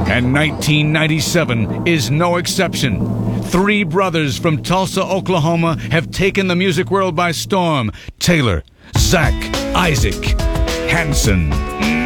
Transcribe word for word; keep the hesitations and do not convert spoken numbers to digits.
And nineteen ninety-seven is no exception. Three brothers from Tulsa, Oklahoma have taken the music world by storm. Taylor, Zach, Isaac Hanson.